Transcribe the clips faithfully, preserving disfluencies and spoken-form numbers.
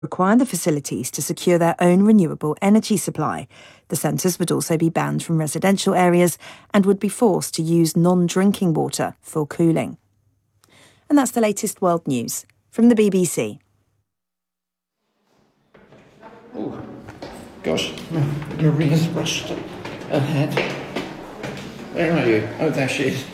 require the facilities to secure their own renewable energy supply. The centres would also be banned from residential areas and would be forced to use non-drinking water for cooling. And that's the latest world news from the B B C. Oh, gosh, Maria's rushed ahead. Where are you? Oh, there she is.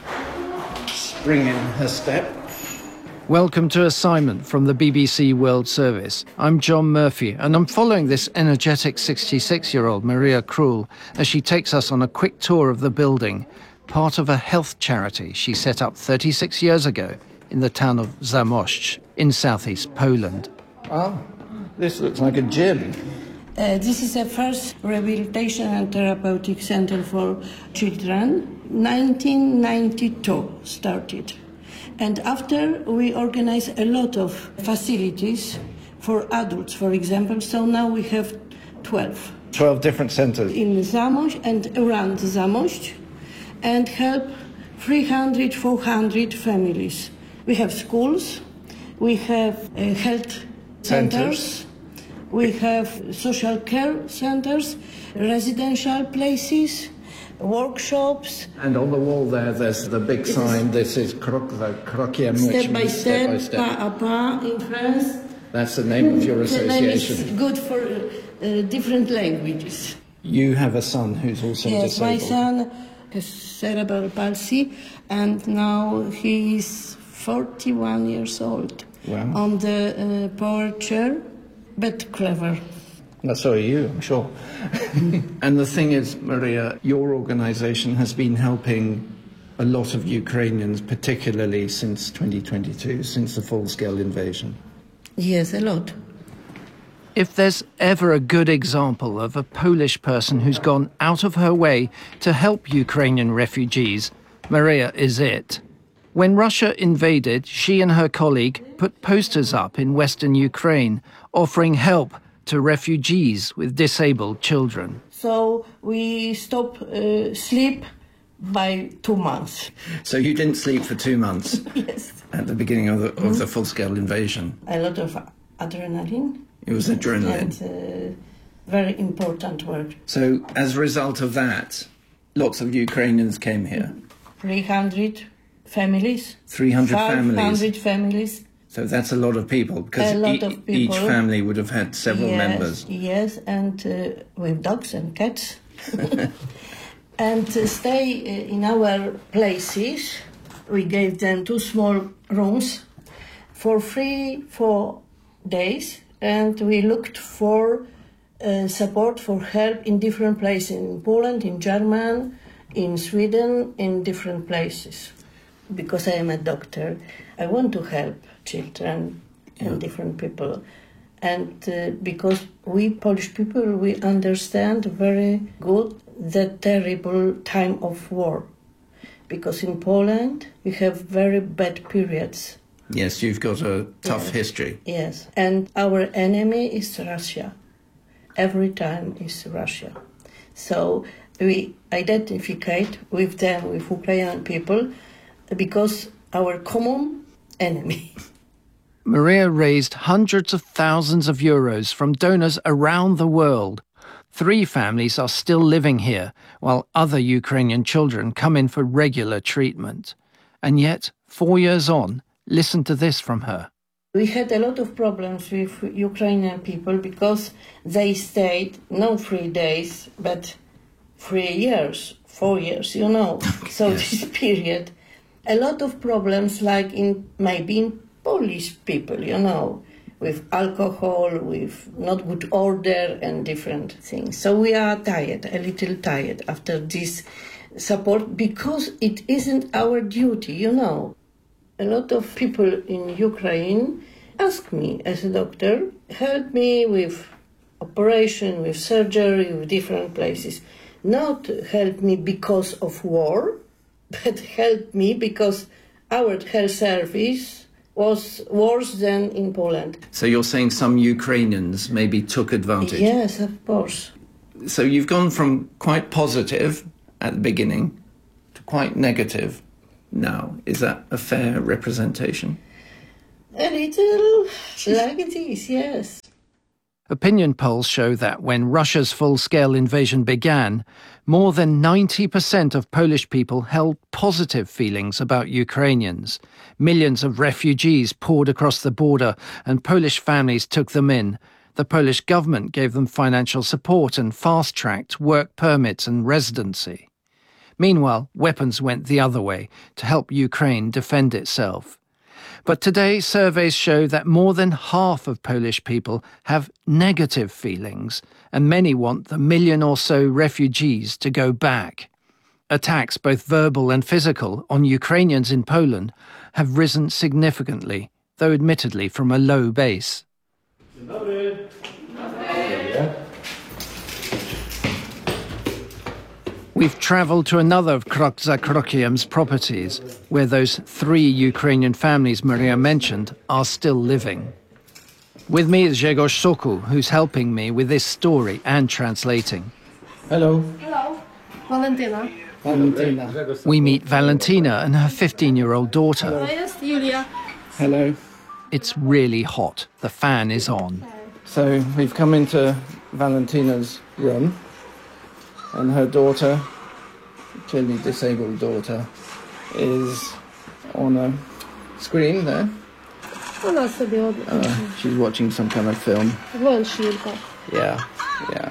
Springing her step. Welcome to Assignment from the B B C World Service. I'm John Murphy, and I'm following this energetic sixty-six-year-old Maria Krul as she takes us on a quick tour of the building, part of a health charity she set up thirty-six years ago in the town of Zamość in southeast Poland. Oh, this looks like a gym. Uh, this is the first rehabilitation and therapeutic center for children. nineteen ninety-two started. And after, we organize a lot of facilities for adults, for example. So now we have twelve. twelve different centers. In Zamość and around Zamość, and help three hundred, four hundred families. We have schools, we have uh, health centers, centers, we have social care centers, residential places, workshops. And on the wall there, there's the big sign. This is Krok, the Krokiem, step which by means step, step by step. pas à pas in France. That's the name of your association. The name is good for uh, different languages. You have a son who's also yes, disabled. Yes, my son has cerebral palsy, and now he is forty-one years old. Wow. On the uh, power chair, but clever. So are you, I'm sure. And the thing is, Maria, your organisation has been helping a lot of Ukrainians, particularly since twenty twenty-two, since the full-scale invasion. Yes, a lot. If there's ever a good example of a Polish person who's gone out of her way to help Ukrainian refugees, Maria is it. When Russia invaded, she and her colleague put posters up in western Ukraine offering help to refugees with disabled children. So we stopped uh, sleep by two months. So you didn't sleep for two months? Yes. At the beginning of the, of mm-hmm. the full-scale invasion? A lot of adrenaline. It was adrenaline. And uh, very important work. So as a result of that, lots of Ukrainians came here? three hundred families. three hundred families? five hundred families. So that's a lot of people, because e- of people. Each family would have had several yes, members. Yes, and uh, with dogs and cats. And to stay uh, in our places, we gave them two small rooms for three, four days, and we looked for uh, support, for help in different places, in Poland, in Germany, in Sweden, in different places. Because I am a doctor, I want to help children and yeah. different people. And uh, because we Polish people, we understand very good the terrible time of war. Because in Poland, we have very bad periods. Yes, you've got a tough yes. history. Yes, and our enemy is Russia. Every time is Russia. So we identify with them, with Ukrainian people, because our common enemy. Maria raised hundreds of thousands of euros from donors around the world. Three families are still living here, while other Ukrainian children come in for regular treatment. And yet, four years on, listen to this from her. We had a lot of problems with Ukrainian people because they stayed not three days, but three years, four years, you know. So yes. This period, a lot of problems like in maybe in Polish people, you know, with alcohol, with not good order and different things. So we are tired, a little tired after this support because it isn't our duty, you know. A lot of people in Ukraine ask me as a doctor, help me with operation, with surgery, with different places. Not help me because of war, but help me because our health service was worse than in Poland. So you're saying some Ukrainians maybe took advantage? Yes, of course. So you've gone from quite positive at the beginning to quite negative now. Is that a fair representation? A little like this, yes. Opinion polls show that when Russia's full-scale invasion began, more than ninety percent of Polish people held positive feelings about Ukrainians. Millions of refugees poured across the border and Polish families took them in. The Polish government gave them financial support and fast-tracked work permits and residency. Meanwhile, weapons went the other way to help Ukraine defend itself. But today, surveys show that more than half of Polish people have negative feelings, and many want the million or so refugees to go back. Attacks, both verbal and physical, on Ukrainians in Poland have risen significantly, though admittedly from a low base. We've travelled to another of Krok za Krokiem's properties, where those three Ukrainian families Maria mentioned are still living. With me is Grzegorz Sokół, who's helping me with this story and translating. Hello. Hello, Valentina. Valentina. We meet Valentina and her fifteen-year-old daughter. Yes, Julia. Hello. It's really hot. The fan is on. So we've come into Valentina's room, and her daughter, clearly disabled daughter, is on a screen there. Ona sobie od... Uh, she's watching some kind of film. Włącz silnika. Yeah, yeah.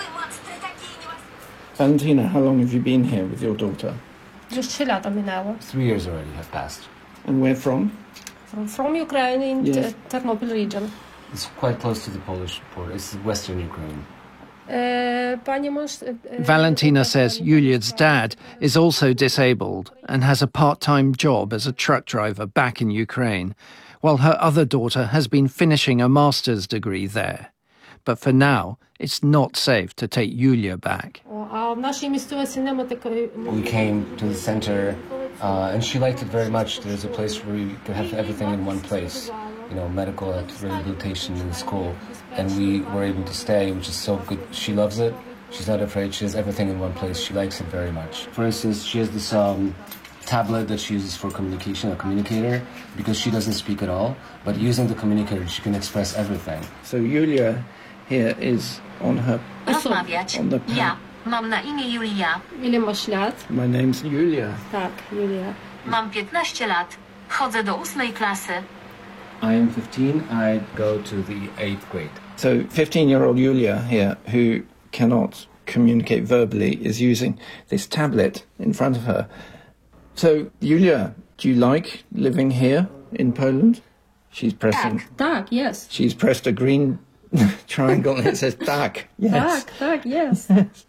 Valentina, how long have you been here with your daughter? Już trzy lata minęło. Three years already have passed. And where from? From, from Ukraine in Yes. Ternopil region. It's quite close to the Polish border. It's western Ukraine. E, Pani mąż... e, e, Valentina says Yulia's dad is also disabled and has a part-time job as a truck driver back in Ukraine, while her other daughter has been finishing a master's degree there. But for now, it's not safe to take Yulia back. A w naszej miejscowości nie ma takiej... We came to the center, uh, and she liked it very much. There's a place where we could have everything in one place, you know, medical rehabilitation in the school, and we were able to stay, which is so good. She loves it. She's not afraid. She has everything in one place. She likes it very much. For instance, she has this um, tablet that she uses for communication, a communicator, because she doesn't speak at all. But using the communicator, she can express everything. So Yulia here is on her... Rozmawiać. On the Ja. Mam na imię Julia. Ile masz lat? My name's Yulia. Tak, Julia. Mam piętnaście lat. Chodzę do ósmej klasy. I am fifteen. I go to the eighth grade. So fifteen-year-old Yulia here, who cannot communicate verbally, is using this tablet in front of her. So, Yulia, do you like living here in Poland? She's pressing... Tak. Tak, yes. She's pressed a green triangle and it says tak. Yes. Tak, tak, yes.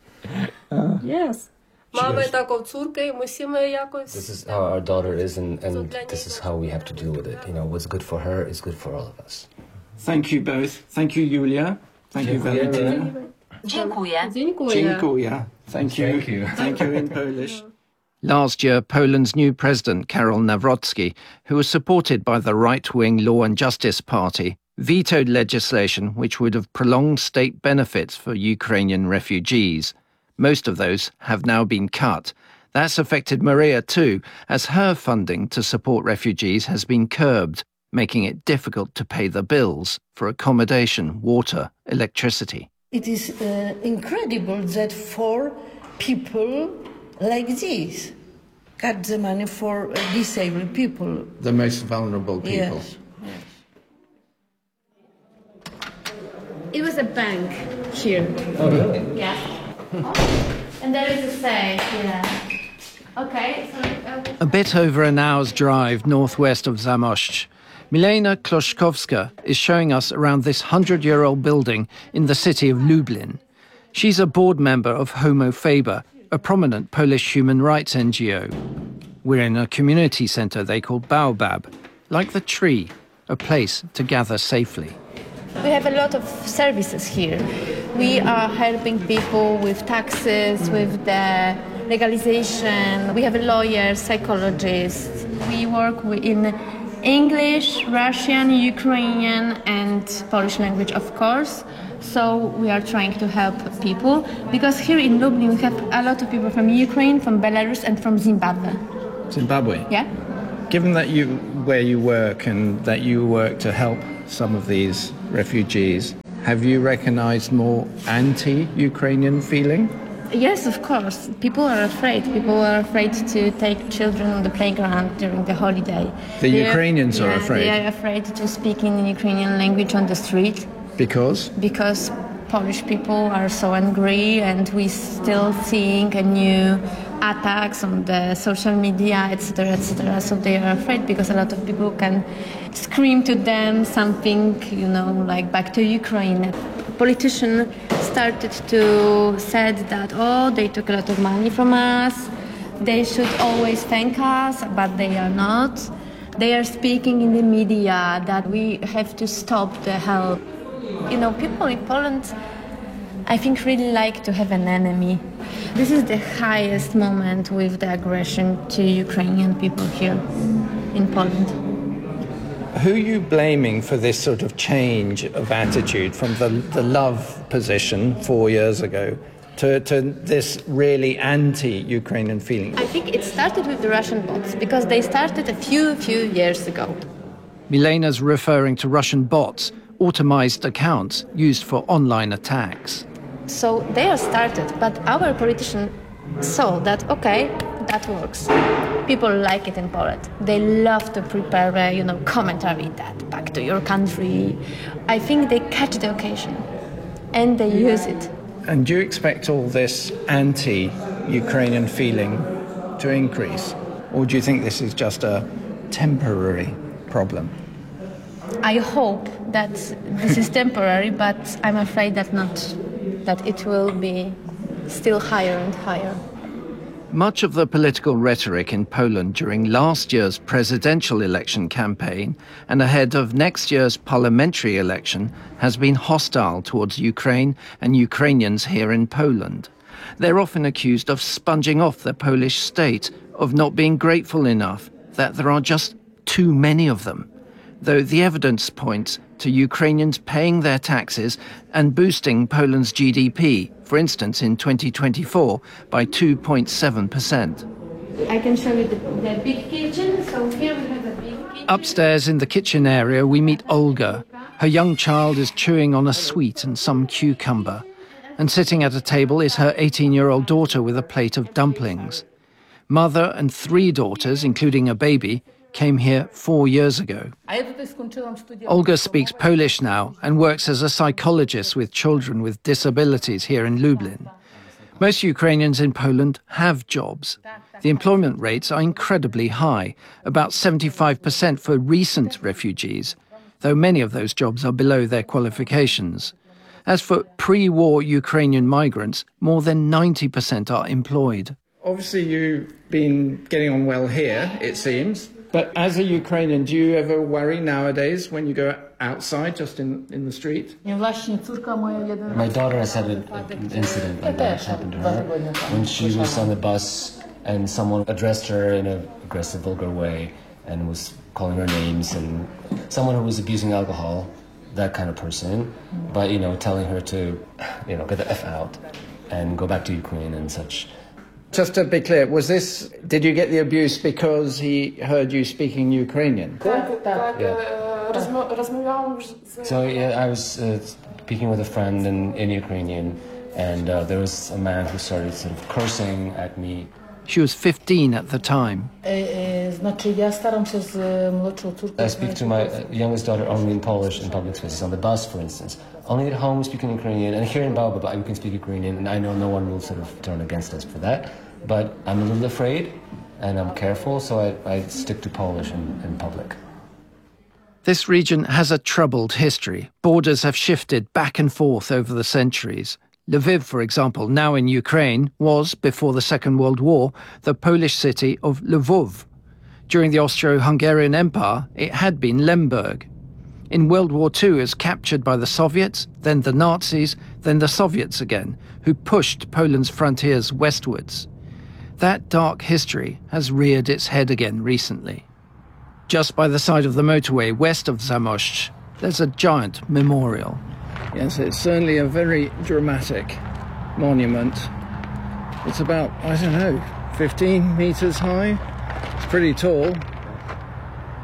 Yes. Mamy taką córkę i musimy jakoś... This is how our daughter is, and, and this is how we have to deal with it. You know, what's good for her is good for all of us. Thank you both. Thank you, Yulia. Thank you, Valentina. Dziękuję. Dziękuję. Dziękuję. Thank you. Thank you. Thank you in Polish. Last year, Poland's new president, Karol Nawrocki, who was supported by the right-wing Law and Justice Party, vetoed legislation which would have prolonged state benefits for Ukrainian refugees. Most of those have now been cut. That's affected Maria too, as her funding to support refugees has been curbed, making it difficult to pay the bills for accommodation, water, electricity. It is uh, incredible that for people like this got the money for uh, disabled people. The most vulnerable people. Yes. yes. It was a bank here. Oh, really? Yeah. And there is a safe, yeah. Okay, so... Uh, A bit over an hour's drive northwest of Zamość, Milena Kloszkowska is showing us around this hundred-year-old building in the city of Lublin. She's a board member of Homo Faber, a prominent Polish human rights N G O. We're in a community centre they call Baobab, like the tree, a place to gather safely. We have a lot of services here. We are helping people with taxes, with the legalization. We have lawyers, psychologists. We work in English, Russian, Ukrainian, and Polish language, of course. So we are trying to help people because here in Lublin we have a lot of people from Ukraine, from Belarus, and from Zimbabwe. Zimbabwe. Yeah. Given that you where you work and that you work to help some of these refugees, have you recognized more anti-Ukrainian feeling? Yes, of course. People are afraid. People are afraid to take children on the playground during the holiday. The they Ukrainians are, are yeah, afraid? They are afraid to speak in Ukrainian language on the street. Because? Because Polish people are so angry, and we're still seeing a new attacks on the social media, et cetera, et cetera. So they are afraid because a lot of people can scream to them something, you know, like back to Ukraine. Politicians started to said that, oh, they took a lot of money from us. They should always thank us, but they are not. They are speaking in the media that we have to stop the help. You know, people in Poland, I think, really like to have an enemy. This is the highest moment with the aggression to Ukrainian people here in Poland. Who are you blaming for this sort of change of attitude from the, the love position four years ago to, to this really anti-Ukrainian feeling? I think it started with the Russian bots, because they started a few, few years ago. Milena's referring to Russian bots, automized accounts used for online attacks. So they are started, but our politicians saw that, okay, that works. People like it in Poland. They love to prepare a, you know, commentary that back to your country. I think they catch the occasion and they use it. And do you expect all this anti-Ukrainian feeling to increase? Or do you think this is just a temporary problem? I hope that this is temporary, but I'm afraid that not, that it will be still higher and higher. Much of the political rhetoric in Poland during last year's presidential election campaign and ahead of next year's parliamentary election has been hostile towards Ukraine and Ukrainians here in Poland. They're often accused of sponging off the Polish state, of not being grateful enough, that there are just too many of them. Though the evidence points to Ukrainians paying their taxes and boosting Poland's G D P, for instance in twenty twenty-four, by two point seven percent. I can show you the, the big kitchen. So here we have a big kitchen. Upstairs in the kitchen area we meet Olga. Her young child is chewing on a sweet and some cucumber. And sitting at a table is her eighteen-year-old daughter with a plate of dumplings. Mother and three daughters, including a baby, came here four years ago. Olga speaks Polish now and works as a psychologist with children with disabilities here in Lublin. Most Ukrainians in Poland have jobs. The employment rates are incredibly high, about seventy-five percent for recent refugees, though many of those jobs are below their qualifications. As for pre-war Ukrainian migrants, more than ninety percent are employed. Obviously you've been getting on well here, it seems. But as a Ukrainian, do you ever worry nowadays when you go outside, just in, in the street? My daughter has had an, an incident like that happen to her when she was on the bus and someone addressed her in an aggressive, vulgar way and was calling her names, and someone who was abusing alcohol, that kind of person, but, you know, telling her to, you know, get the F out and go back to Ukraine and such. Just to be clear, was this, did you get the abuse because he heard you speaking Ukrainian? Yeah. So, yeah, I was uh, speaking with a friend in, in Ukrainian, and uh, there was a man who started sort of cursing at me. She was fifteen at the time. I speak to my youngest daughter only in Polish in public spaces, on the bus, for instance. Only at home we speak in Ukrainian, and here in Baobab we can speak Ukrainian, and I know no one will sort of turn against us for that. But I'm a little afraid, and I'm careful, so I, I stick to Polish in, in public. This region has a troubled history. Borders have shifted back and forth over the centuries. Lviv, for example, now in Ukraine, was, before the Second World War, the Polish city of Lvov. During the Austro-Hungarian Empire, it had been Lemberg. In World War Two, it was captured by the Soviets, then the Nazis, then the Soviets again, who pushed Poland's frontiers westwards. That dark history has reared its head again recently. Just by the side of the motorway west of Zamość, there's a giant memorial. Yes, it's certainly a very dramatic monument. It's about, I don't know, fifteen metres high. It's pretty tall.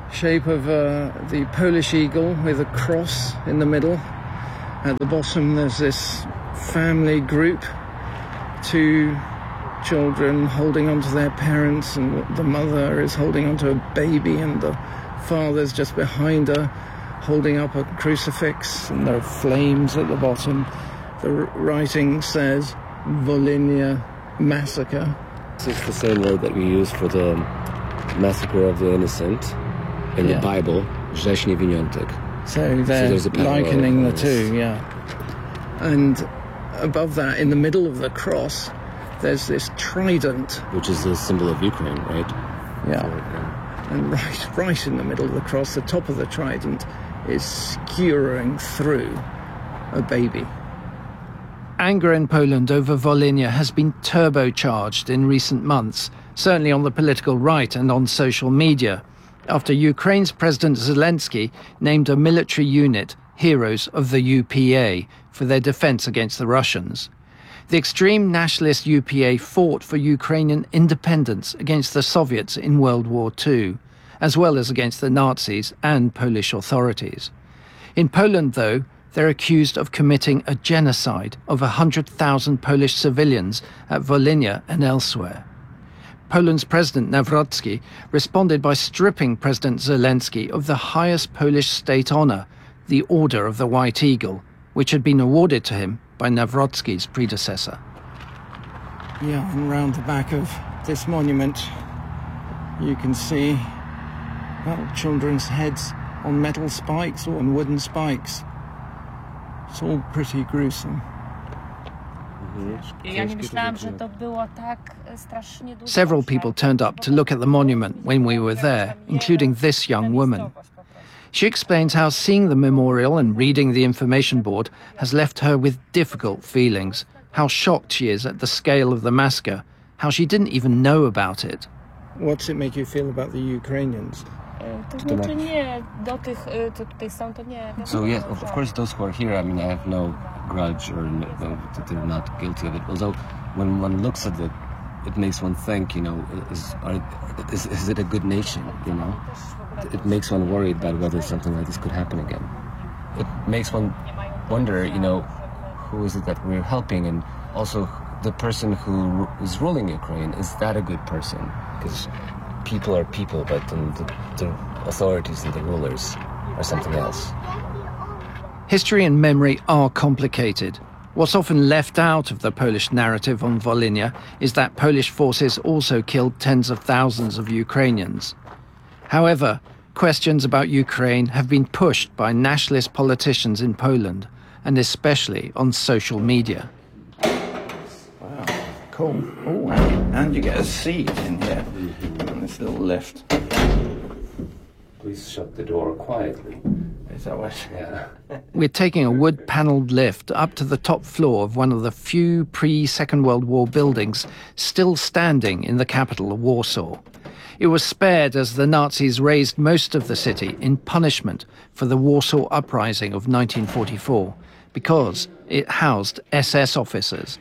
shape of uh, the Polish eagle with a cross in the middle. At the bottom there's this family group, two children holding onto their parents, and the mother is holding onto a baby, and the father's just behind her holding up a crucifix, and there are flames at the bottom. The writing says Volhynia massacre. This is the same word that we use for the massacre of the innocent in yeah. the Bible, Rzeź Niewiniątek. So they're so likening the two, yeah. And above that, in the middle of the cross, there's this trident. Which is the symbol of Ukraine, right? Yeah. So, yeah. And right, right in the middle of the cross, the top of the trident is skewering through a baby. Anger in Poland over Volhynia has been turbocharged in recent months, certainly on the political right and on social media, after Ukraine's President Zelensky named a military unit Heroes of the U P A for their defense against the Russians. The extreme nationalist U P A fought for Ukrainian independence against the Soviets in World War Two, as well as against the Nazis and Polish authorities. In Poland, though, they're accused of committing a genocide of one hundred thousand Polish civilians at Volhynia and elsewhere. Poland's President Nawrocki responded by stripping President Zelensky of the highest Polish state honour, the Order of the White Eagle, which had been awarded to him by Nawrocki's predecessor. Yeah, and round the back of this monument you can see, well, children's heads on metal spikes or on wooden spikes. It's all pretty gruesome. Several people turned up to look at the monument when we were there, including this young woman. She explains how seeing the memorial and reading the information board has left her with difficult feelings, how shocked she is at the scale of the massacre, how she didn't even know about it. What's it make you feel about the Ukrainians? So yes, of course those who are here, I mean, I have no grudge or no, that they're not guilty of it. Although when one looks at it, it makes one think, you know, is, are, is, is it a good nation, you know? It makes one worried about whether something like this could happen again. It makes one wonder, you know, who is it that we're helping, and also the person who is ruling Ukraine, is that a good person? Because people are people, but then the, the authorities and the rulers are something else. History and memory are complicated. What's often left out of the Polish narrative on Volhynia is that Polish forces also killed tens of thousands of Ukrainians. However, questions about Ukraine have been pushed by nationalist politicians in Poland, and especially on social media. Wow, cool. Oh, and, and you get a seat in here on this little lift. Please shut the door quietly. Is that what? Yeah. We're taking a wood-panelled lift up to the top floor of one of the few pre-Second World War buildings still standing in the capital of Warsaw. It was spared as the Nazis razed most of the city in punishment for the Warsaw Uprising of nineteen forty-four, because it housed S S officers.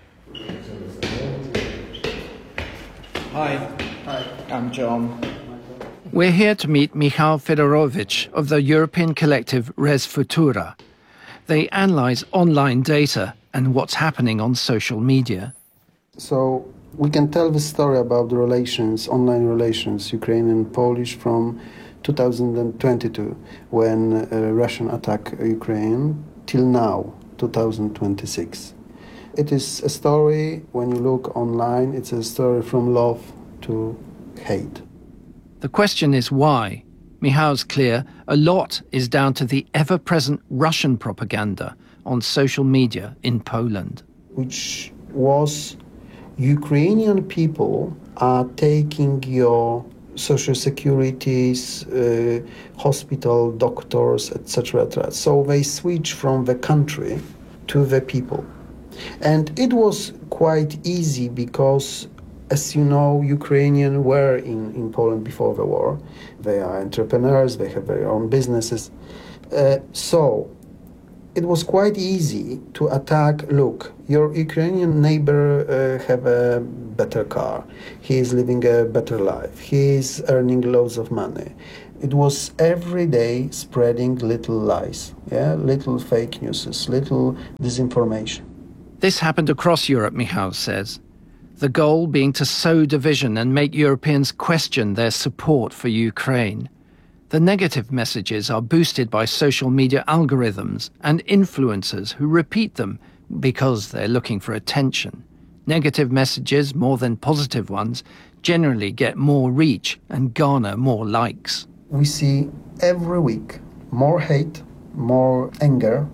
Hi. Hi. I'm John. We're here to meet Michał Fedorowicz of the European collective Res Futura. They analyse online data and what's happening on social media. So we can tell the story about the relations, online relations, Ukrainian and Polish, from two thousand twenty-two, when uh, Russian attacked Ukraine, till now, two thousand twenty-six. It is a story, when you look online, it's a story from love to hate. The question is why. Michał's clear a lot is down to the ever-present Russian propaganda on social media in Poland. Which was Ukrainian people are taking your social securities, uh, hospital, doctors, et cetera, et cetera. So they switch from the country to the people. And it was quite easy because, as you know, Ukrainians were in, in Poland before the war. They are entrepreneurs, they have their own businesses. Uh, so it was quite easy to attack, look, your Ukrainian neighbor uh, have a better car, he is living a better life, he is earning loads of money. It was every day spreading little lies, yeah, little fake news, little disinformation. This happened across Europe, Michał says. The goal being to sow division and make Europeans question their support for Ukraine. The negative messages are boosted by social media algorithms and influencers who repeat them because they're looking for attention. Negative messages, more than positive ones, generally get more reach and garner more likes. We see every week more hate, more anger.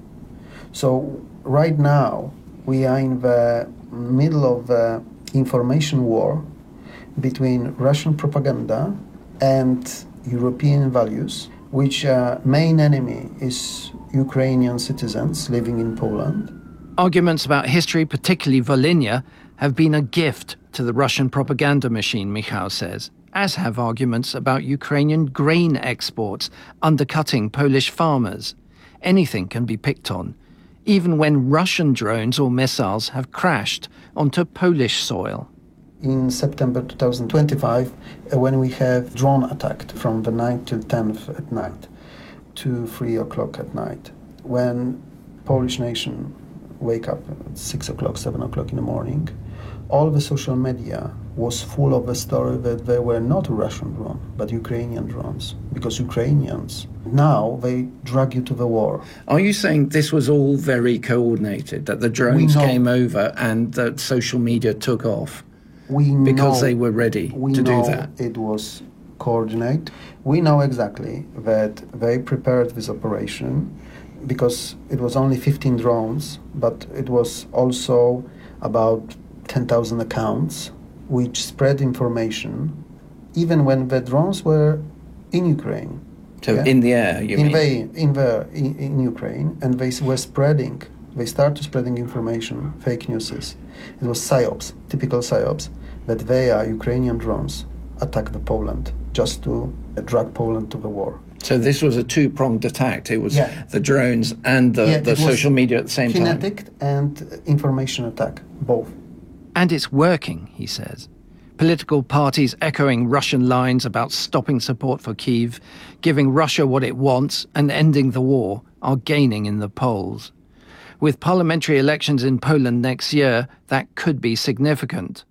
So right now we are in the middle of the information war between Russian propaganda and European values, which uh, main enemy is Ukrainian citizens living in Poland. Arguments about history, particularly Volhynia, have been a gift to the Russian propaganda machine, Michał says, as have arguments about Ukrainian grain exports undercutting Polish farmers. Anything can be picked on, even when Russian drones or missiles have crashed onto Polish soil. In September two thousand twenty-five, uh, when we have drone attacked from the ninth till tenth at night to three o'clock at night, when Polish nation wake up at six o'clock, seven o'clock in the morning, all the social media was full of a story that they were not Russian drones, but Ukrainian drones, because Ukrainians, now they drag you to the war. Are you saying this was all very coordinated, that the drones came over and that social media took off? We because know, they were ready we to know do that? It was coordinated. We know exactly that they prepared this operation because it was only fifteen drones, but it was also about ten thousand accounts which spread information even when the drones were in Ukraine. So yeah? in the air, you in mean? The, in, the, in, in Ukraine, and they were spreading, they started spreading information, fake news. It was psyops, typical psyops, that they are Ukrainian drones attack the Poland just to uh, drag Poland to the war. So this was a two-pronged attack. It was yeah. the drones and the, yeah, the social media at the same kinetic time. Kinetic and information attack, both. And it's working, he says. Political parties echoing Russian lines about stopping support for Kyiv, giving Russia what it wants and ending the war are gaining in the polls. With parliamentary elections in Poland next year, that could be significant.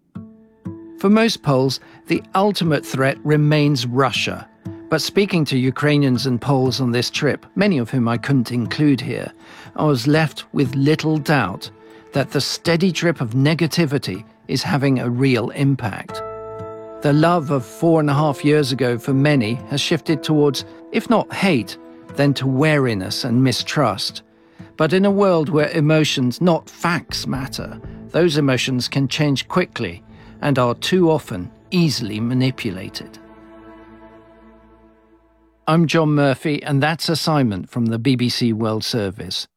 For most Poles, the ultimate threat remains Russia. But speaking to Ukrainians and Poles on this trip, many of whom I couldn't include here, I was left with little doubt that the steady drip of negativity is having a real impact. The love of four and a half years ago for many has shifted towards, if not hate, then to wariness and mistrust. But in a world where emotions, not facts, matter, those emotions can change quickly and are too often easily manipulated. I'm John Murphy, and that's Assignment from the B B C World Service.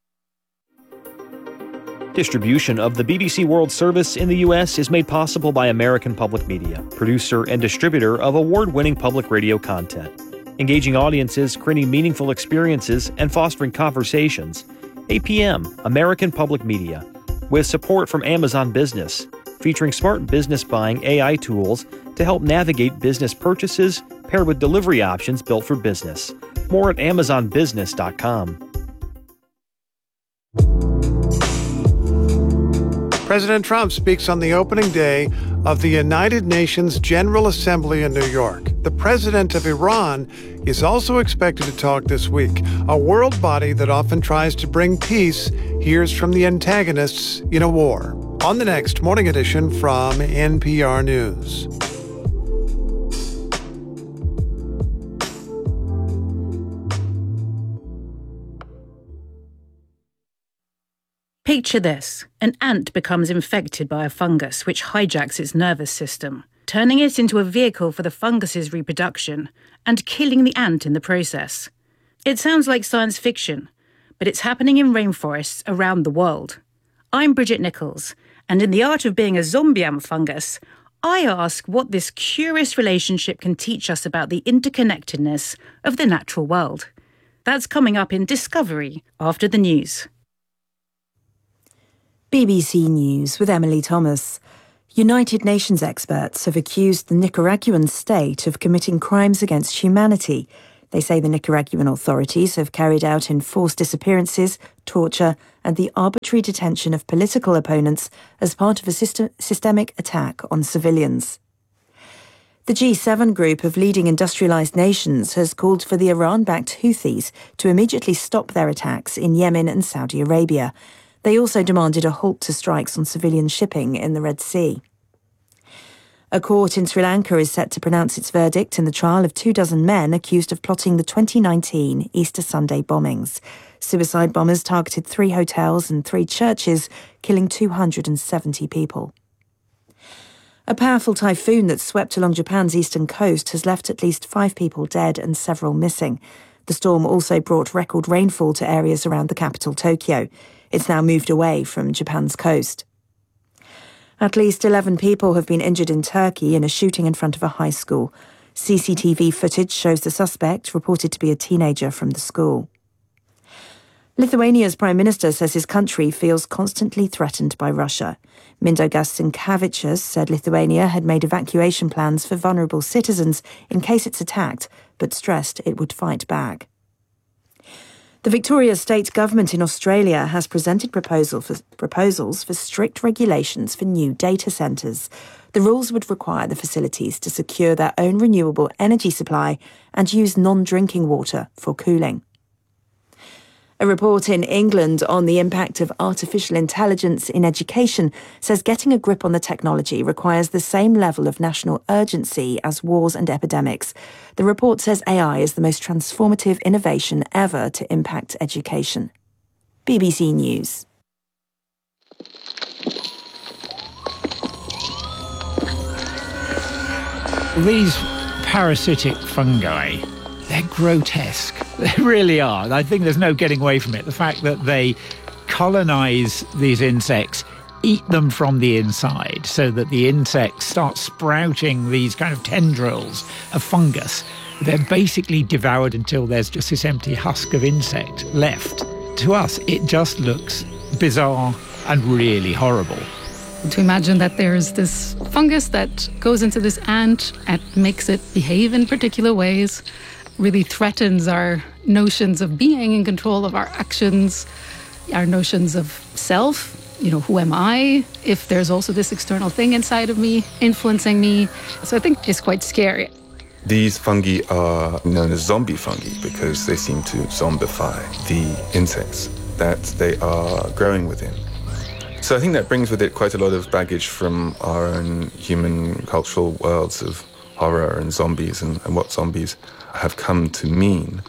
Distribution of the B B C World Service in the U S is made possible by American Public Media, producer and distributor of award-winning public radio content. Engaging audiences, creating meaningful experiences, and fostering conversations. A P M, American Public Media, with support from Amazon Business, featuring smart business buying A I tools to help navigate business purchases, paired with delivery options built for business. More at amazon business dot com. President Trump speaks on the opening day of the United Nations General Assembly in New York. The president of Iran is also expected to talk this week. A world body that often tries to bring peace hears from the antagonists in a war. On the next Morning Edition from N P R News. Picture this. An ant becomes infected by a fungus which hijacks its nervous system, turning it into a vehicle for the fungus's reproduction and killing the ant in the process. It sounds like science fiction, but it's happening in rainforests around the world. I'm Bridget Nichols, and in The Art of Being a Zombie Ant Fungus, I ask what this curious relationship can teach us about the interconnectedness of the natural world. That's coming up in Discovery after the news. B B C News with Emily Thomas. United Nations experts have accused the Nicaraguan state of committing crimes against humanity. They say the Nicaraguan authorities have carried out enforced disappearances, torture, and the arbitrary detention of political opponents as part of a system- systemic attack on civilians. The G seven group of leading industrialised nations has called for the Iran-backed Houthis to immediately stop their attacks in Yemen and Saudi Arabia. They also demanded a halt to strikes on civilian shipping in the Red Sea. A court in Sri Lanka is set to pronounce its verdict in the trial of two dozen men accused of plotting the twenty nineteen Easter Sunday bombings. Suicide bombers targeted three hotels and three churches, killing two hundred seventy people. A powerful typhoon that swept along Japan's eastern coast has left at least five people dead and several missing. The storm also brought record rainfall to areas around the capital, Tokyo. It's now moved away from Japan's coast. At least eleven people have been injured in Turkey in a shooting in front of a high school. C C T V footage shows the suspect, reported to be a teenager from the school. Lithuania's Prime Minister says his country feels constantly threatened by Russia. Mindaugas Sinkevičius said Lithuania had made evacuation plans for vulnerable citizens in case it's attacked, but stressed it would fight back. The Victoria State Government in Australia has presented proposal for, proposals for strict regulations for new data centres. The rules would require the facilities to secure their own renewable energy supply and use non-drinking water for cooling. A report in England on the impact of artificial intelligence in education says getting a grip on the technology requires the same level of national urgency as wars and epidemics. The report says A I is the most transformative innovation ever to impact education. B B C News. These parasitic fungi, they're grotesque. They really are. I think there's no getting away from it. The fact that they colonise these insects, eat them from the inside, so that the insects start sprouting these kind of tendrils of fungus. They're basically devoured until there's just this empty husk of insect left. To us, it just looks bizarre and really horrible. To imagine that there's this fungus that goes into this ant and makes it behave in particular ways really threatens our notions of being in control of our actions, our notions of self. You know, who am I? If there's also this external thing inside of me influencing me. So I think it's quite scary. These fungi are known as zombie fungi because they seem to zombify the insects that they are growing within. So I think that brings with it quite a lot of baggage from our own human cultural worlds of horror and zombies and, and what zombies have come to mean.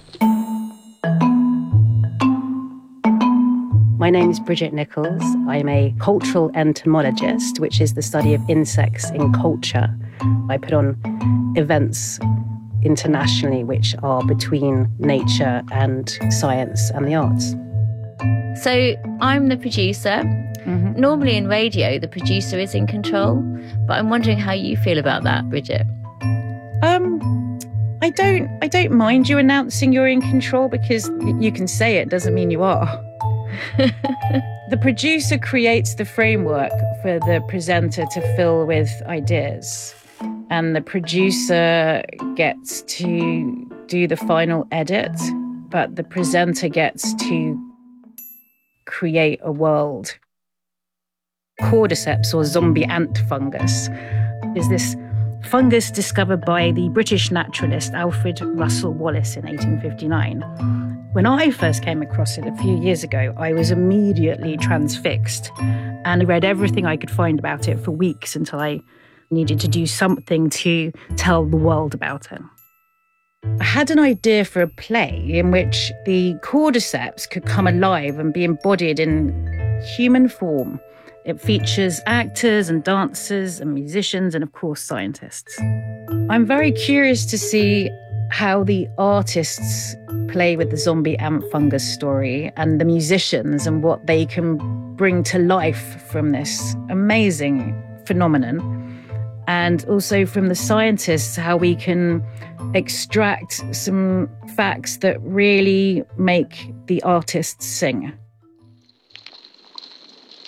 My name is Bridget Nichols. I'm a cultural entomologist, which is the study of insects in culture. I put on events internationally which are between nature and science and the arts. So I'm the producer. Mm-hmm. Normally in radio, the producer is in control, but I'm wondering how you feel about that, Bridget. Um, I don't, I don't mind you announcing you're in control because you can say it doesn't mean you are. The producer creates the framework for the presenter to fill with ideas, and the producer gets to do the final edit, but the presenter gets to create a world. Cordyceps, or zombie ant fungus, is this fungus discovered by the British naturalist Alfred Russel Wallace in eighteen fifty-nine. When I first came across it a few years ago, I was immediately transfixed and read everything I could find about it for weeks until I needed to do something to tell the world about it. I had an idea for a play in which the cordyceps could come alive and be embodied in human form. It features actors and dancers and musicians and, of course, scientists. I'm very curious to see how the artists play with the zombie ant fungus story and the musicians and what they can bring to life from this amazing phenomenon. And also from the scientists, how we can extract some facts that really make the artists sing.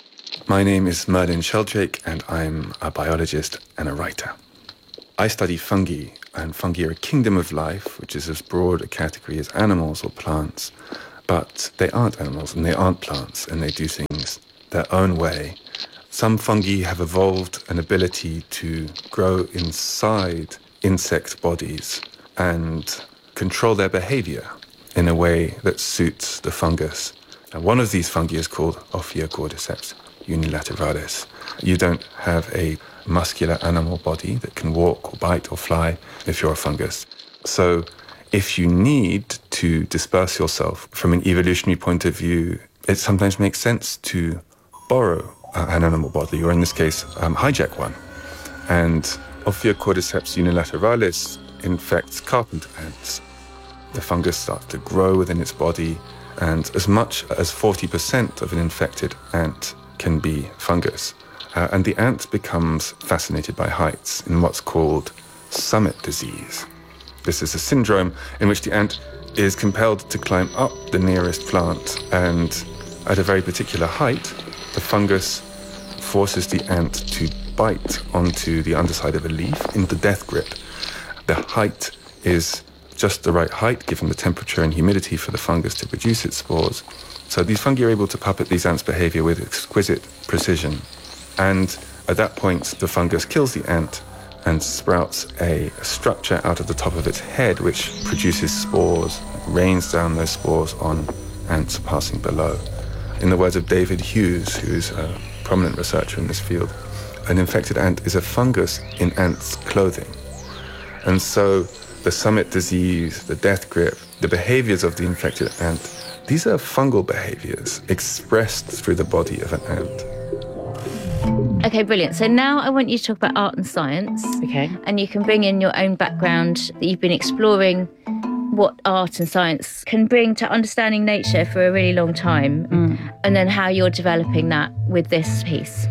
My name is Merlin Sheldrake, and I'm a biologist and a writer. I study fungi, and fungi are a kingdom of life, which is as broad a category as animals or plants. But they aren't animals, and they aren't plants, and they do things their own way. Some fungi have evolved an ability to grow inside insect bodies and control their behavior in a way that suits the fungus. And one of these fungi is called Ophiocordyceps unilateralis. You don't have a muscular animal body that can walk or bite or fly if you're a fungus. So if you need to disperse yourself from an evolutionary point of view, it sometimes makes sense to borrow an animal body, or in this case, um, hijack one. And Ophiocordyceps unilateralis infects carpenter ants. The fungus starts to grow within its body, and as much as forty percent of an infected ant can be fungus. Uh, and the ant becomes fascinated by heights in what's called summit disease. This is a syndrome in which the ant is compelled to climb up the nearest plant, and at a very particular height, the fungus forces the ant to bite onto the underside of a leaf in the death grip. The height is just the right height given the temperature and humidity for the fungus to produce its spores. So these fungi are able to puppet these ants' behavior with exquisite precision. And at that point, the fungus kills the ant and sprouts a structure out of the top of its head, which produces spores, rains down those spores on ants passing below. In the words of David Hughes, who's a prominent researcher in this field, an infected ant is a fungus in ants' clothing. And so the summit disease, the death grip, the behaviors of the infected ant, these are fungal behaviors expressed through the body of an ant. Okay, brilliant. So now I want you to talk about art and science. Okay. And you can bring in your own background that you've been exploring what art and science can bring to understanding nature for a really long time, mm. and then how you're developing that with this piece.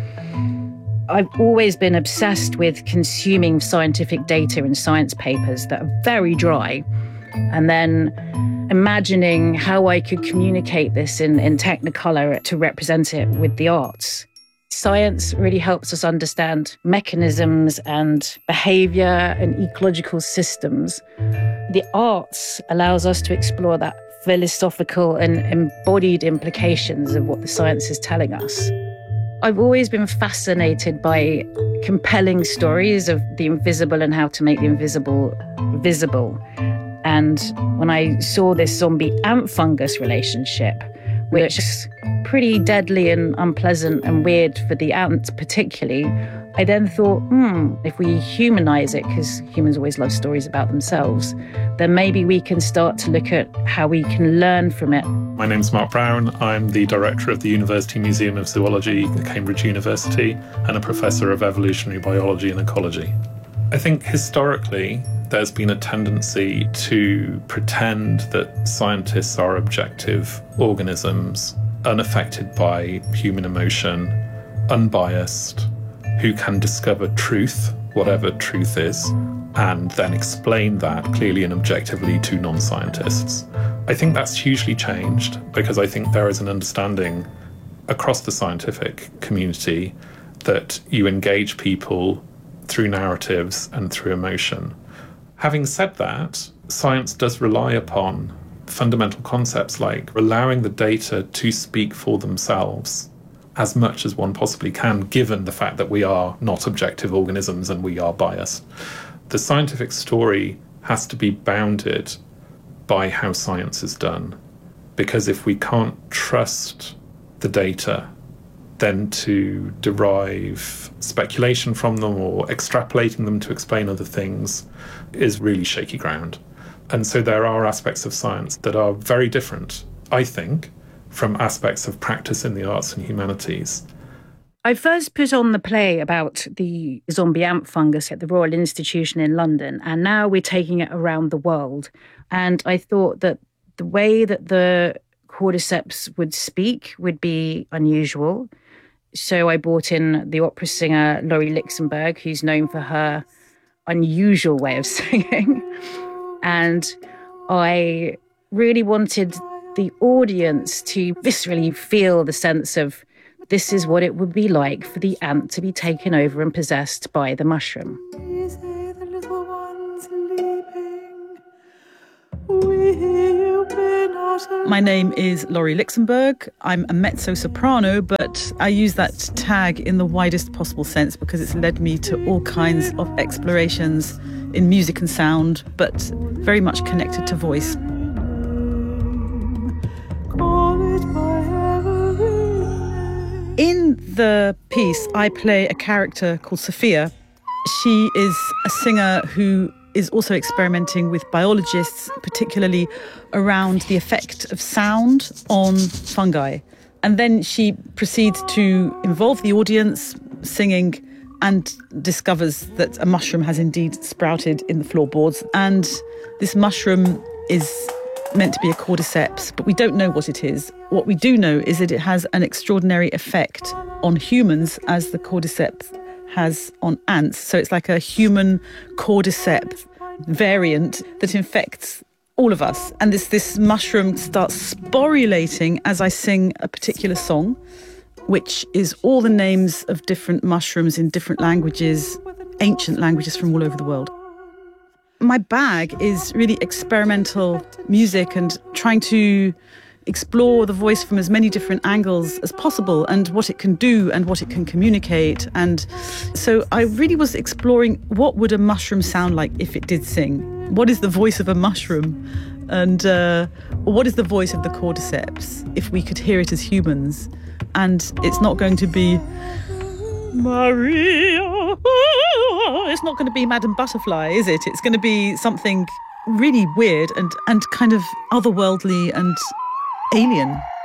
I've always been obsessed with consuming scientific data and science papers that are very dry, and then imagining how I could communicate this in, in Technicolor to represent it with the arts. Science really helps us understand mechanisms and behavior and ecological systems. The arts allows us to explore that philosophical and embodied implications of what the science is telling us. I've always been fascinated by compelling stories of the invisible and how to make the invisible visible. And when I saw this zombie ant fungus relationship, which is pretty deadly and unpleasant and weird for the ant particularly, I then thought, hmm, if we humanize it, because humans always love stories about themselves, then maybe we can start to look at how we can learn from it. My name's Mark Brown. I'm the director of the University Museum of Zoology at Cambridge University and a professor of evolutionary biology and ecology. I think historically there's been a tendency to pretend that scientists are objective organisms, unaffected by human emotion, unbiased, who can discover truth, whatever truth is, and then explain that clearly and objectively to non-scientists. I think that's hugely changed because I think there is an understanding across the scientific community that you engage people through narratives and through emotion. Having said that, science does rely upon fundamental concepts like allowing the data to speak for themselves as much as one possibly can, given the fact that we are not objective organisms and we are biased. The scientific story has to be bounded by how science is done, because if we can't trust the data, then to derive speculation from them or extrapolating them to explain other things is really shaky ground. And so there are aspects of science that are very different, I think, from aspects of practice in the arts and humanities. I first put on the play about the zombie ant fungus at the Royal Institution in London, and now we're taking it around the world. And I thought that the way that the cordyceps would speak would be unusual. So I brought in the opera singer Laurie Lichtenberg, who's known for her unusual way of singing. And I really wanted the audience to viscerally feel the sense of This is what it would be like for the ant to be taken over and possessed by the mushroom. My name is Laurie Lixenberg. I'm a mezzo-soprano, but I use that tag in the widest possible sense because it's led me to all kinds of explorations in music and sound, but very much connected to voice. In the piece, I play a character called Sophia. She is a singer who is also experimenting with biologists, particularly around the effect of sound on fungi. And then she proceeds to involve the audience singing and discovers that a mushroom has indeed sprouted in the floorboards. And this mushroom is meant to be a cordyceps, but we don't know what it is. What we do know is that it has an extraordinary effect on humans as the cordyceps has on ants. So it's like a human cordyceps variant that infects all of us. And this, this mushroom starts sporulating as I sing a particular song, which is all the names of different mushrooms in different languages, ancient languages from all over the world. My bag is really experimental music and trying to explore the voice from as many different angles as possible and what it can do and what it can communicate. And so I really was exploring what would a mushroom sound like if it did sing? What is the voice of a mushroom? And uh, what is the voice of the cordyceps if we could hear it as humans? And it's not going to be Maria. It's not going to be Madame Butterfly, is it? It's going to be something really weird and, and kind of otherworldly and alien.